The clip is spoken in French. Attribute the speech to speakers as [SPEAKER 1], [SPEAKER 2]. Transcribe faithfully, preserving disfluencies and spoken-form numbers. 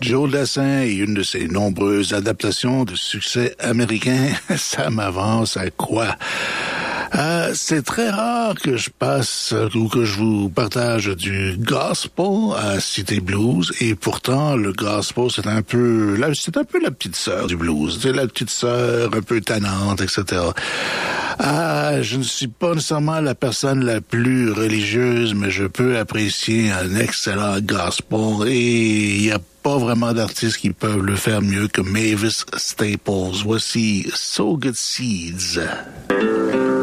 [SPEAKER 1] Joe Dassin et une de ses nombreuses adaptations de succès américains, ça m'avance à quoi? Euh, c'est très rare que je passe ou que je vous partage du gospel à Cité Blues, et pourtant le gospel c'est un peu, là c'est un peu la petite sœur du blues, c'est la petite sœur un peu tannante, et cetera. Ah, je ne suis pas nécessairement la personne la plus religieuse, mais je peux apprécier un excellent gospel, et il y a pas vraiment d'artistes qui peuvent le faire mieux que Mavis Staples. Voici So Good Seeds.